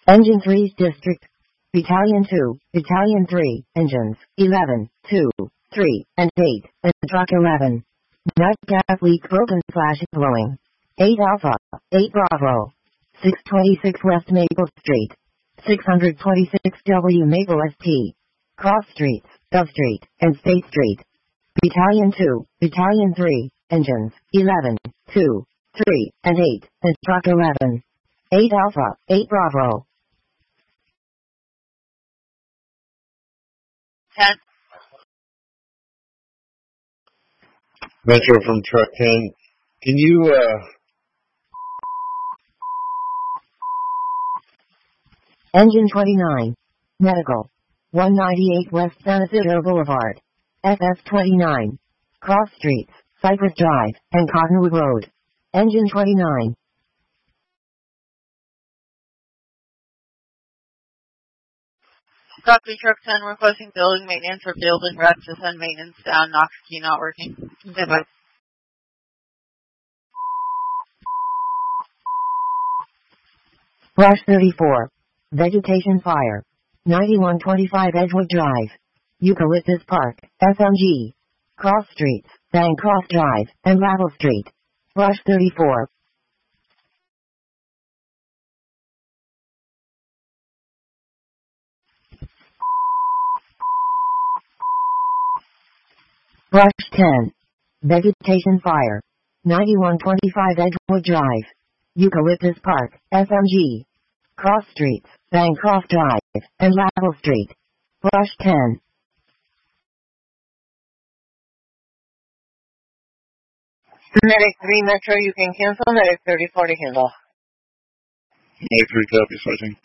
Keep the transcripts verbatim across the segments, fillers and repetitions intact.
Engine three's district. Battalion two, Battalion three, engines, eleven, two, three, and eight, and truck eleven. Night gas leak broken slash blowing. eight Alpha, eight Bravo. six twenty-six West Maple Street. six twenty-six W Maple S T. Cross Streets, Dove Street, and State Street. Battalion two, Battalion three, engines, eleven, two, three, and eight, and truck eleven. eight Alpha, eight Bravo. ten. Metro from truck ten. Can you, uh... Engine twenty-nine. Medical. one ninety-eight West San Isidro Boulevard. F F twenty-nine. Cross Streets, Cypress Drive, and Cottonwood Road. Engine twenty-nine. Copy truck ten requesting building maintenance or building reps to send maintenance down. Knox key not working. Goodbye. Flash thirty-four. Vegetation fire. ninety-one twenty-five Edgewood Drive. Eucalyptus Park, S M G. Cross Streets, Bancroft Drive, and Rattle Street. Flash thirty-four. Flash ten. Vegetation fire. ninety-one twenty-five Edgewood Drive. Eucalyptus Park, S M G. Cross Streets, Bancroft Drive, and Rattle Street. Flash ten. Medic three Metro, you can cancel. Medic thirty-four to handle. Medic three copy, switching.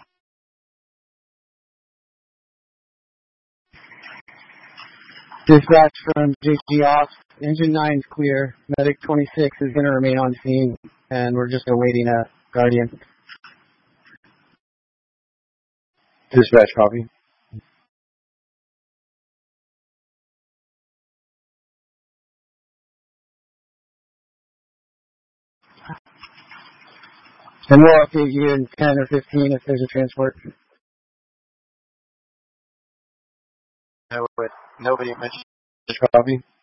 Dispatch from J G off. Engine nine's clear. Medic twenty-six is going to remain on scene, and we're just awaiting a Guardian. Dispatch copy. And we'll update you in ten or fifteen if there's a transport. No, but nobody mentioned this copy.